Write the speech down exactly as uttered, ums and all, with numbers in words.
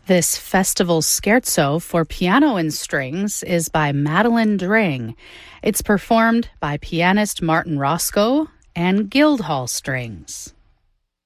This festival scherzo for piano and strings is by Madeline Dring. It's performed by pianist Martin Roscoe and Guildhall Strings.